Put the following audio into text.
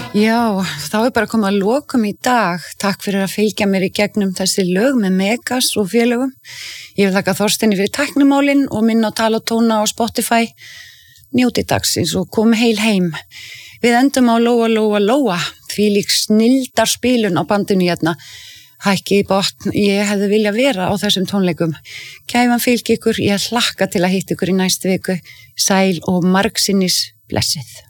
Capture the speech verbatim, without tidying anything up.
Já, þá er bara komið að lokum í dag. Takk fyrir að fylgja mér í gegnum þessi lög með Megas og félögum. Ég vil þakka Þorsteini fyrir tæknimálin og minna á Tala og Tóna á Spotify. Njóti dagsins og komi heil heim. Við endum á Lóa Lóa Lóa, því lík snildar spilun á bandinu hérna. Hækki í botn, ég hefði vilja vera á þessum tónleikum. Kæfan fylg ykkur, ég hlakka til að hitta ykkur í næstu viku. Sæl og margsinnis blessið.